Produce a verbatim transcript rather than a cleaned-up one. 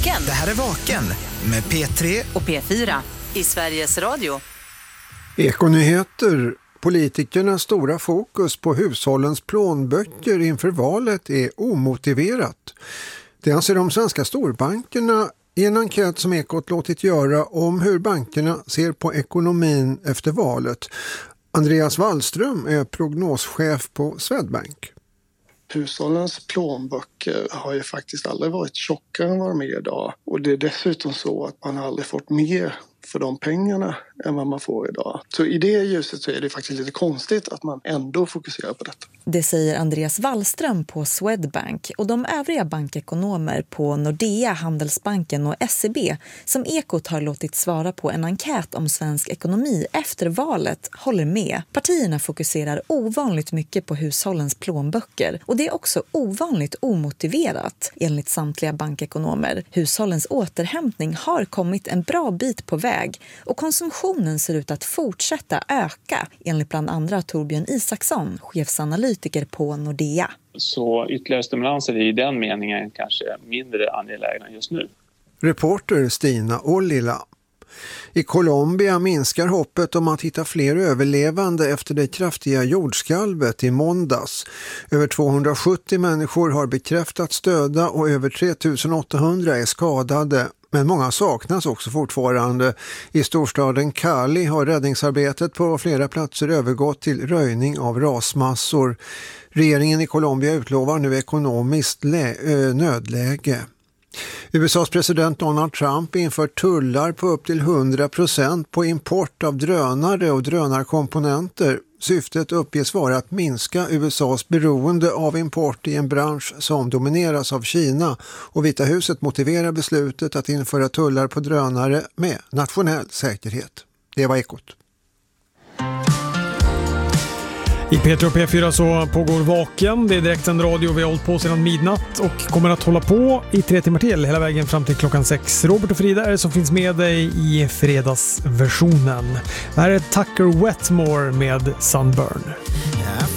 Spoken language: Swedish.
Vaken. Det här är Vaken med P tre och P fyra i Sveriges Radio. Ekonyheter. Politikernas stora fokus på hushållens plånböcker inför valet är omotiverat. Det anser de svenska storbankerna i en enkät som Ekot låtit göra om hur bankerna ser på ekonomin efter valet. Andreas Wallström är prognoschef på Swedbank. Hushållens plånböcker har ju faktiskt aldrig varit tjockare än vad de är idag. Och det är dessutom så att man har aldrig fått mer för de pengarna än vad man får idag. Så i det ljuset så är det faktiskt lite konstigt att man ändå fokuserar på detta. Det säger Andreas Wallström på Swedbank och de övriga bankekonomer på Nordea, Handelsbanken och S E B som Ekot har låtit svara på en enkät om svensk ekonomi efter valet håller med. Partierna fokuserar ovanligt mycket på hushållens plånböcker och det är också ovanligt omotiverat enligt samtliga bankekonomer. Hushållens återhämtning har kommit en bra bit på väg och konsumtionen ser ut att fortsätta öka enligt bland andra Torbjörn Isaksson, chefsanalytiker på Nordea. Så ytterligare stimulanser är i den meningen kanske mindre angelägna just nu. Reporter Stina Ollila. I Colombia minskar hoppet om att hitta fler överlevande efter det kraftiga jordskalvet i måndags. Över tvåhundrasjuttio människor har bekräftats döda och över tre tusen åttahundra är skadade. Men många saknas också fortfarande. I storstaden Cali har räddningsarbetet på flera platser övergått till röjning av rasmassor. Regeringen i Colombia utlovar nu ekonomiskt lä- ö, nödläge. U S A:s president Donald Trump inför tullar på upp till hundra procent på import av drönare och drönarkomponenter. Syftet uppges vara att minska U S A:s beroende av import i en bransch som domineras av Kina, och Vita huset motiverar beslutet att införa tullar på drönare med nationell säkerhet. Det var Ekot. I P tre och P fyra så pågår Vaken. Det är direktsänd radio, vi har hållit på sedan midnatt och kommer att hålla på i tre timmar till hela vägen fram till klockan sex. Robert och Frida är det som finns med dig i fredagsversionen. Det här är Tucker Wetmore med Sunburn.